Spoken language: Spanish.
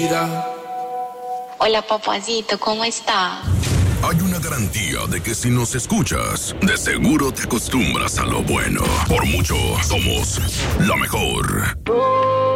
vida. Hola, papacito, ¿cómo está? Hay una garantía de que si nos escuchas, de seguro te acostumbras a lo bueno. Por mucho, somos la mejor.